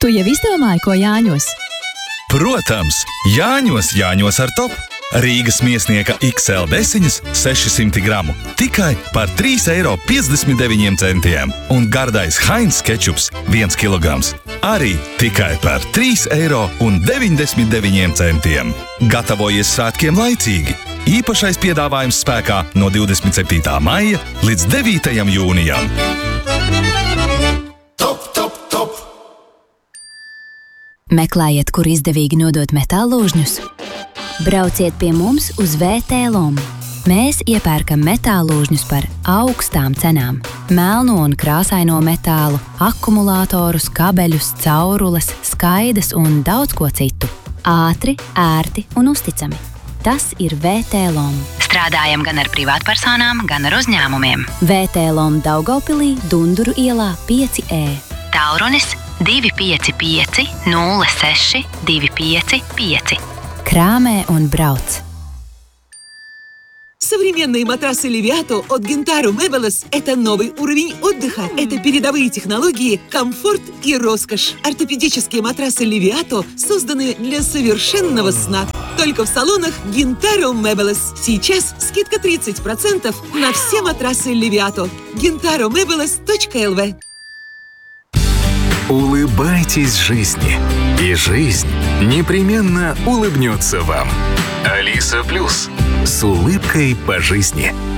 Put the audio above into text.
Tu jau izdomāji, ko Jāņos? Protams, Jāņos ar top. Rīgas miesnieka XL desiņas 600 gramu tikai par 3,59 eiro. Un gardais Heinz kečups 1 kilograms arī tikai par 3,99 eiro. Gatavojies svētkiem laicīgi. Īpašais piedāvājums spēkā no 27. maija līdz 9. jūnijam. Meklējiet, kur izdevīgi nodot metālūžņus? Brauciet pie mums uz VT-LOM. Mēs iepērkam metālūžņus par augstām cenām. Melno un krāsaino metālu, akumulātorus, kabeļus, caurules, skaidas un daudz ko citu. Ātri, ērti un uzticami. Tas ir VT-LOM. Strādājam gan ar privātpersonām, gan ar uzņēmumiem. VT-LOM Daugavpilī, Dunduru ielā 5E. Tālrunis 255 06 255. Краме он брауц. Современные матрасы Левиато от Gintaro Meubles – это новый уровень отдыха. Это передовые технологии, комфорт и роскошь. Ортопедические матрасы Левиато созданы для совершенного сна. Только в салонах Gintaro Meubles. Сейчас скидка 30% на все матрасы Левиато. gintaromeubles.lv. Улыбайтесь жизни, и жизнь непременно улыбнется вам. Алиса Плюс. С улыбкой по жизни.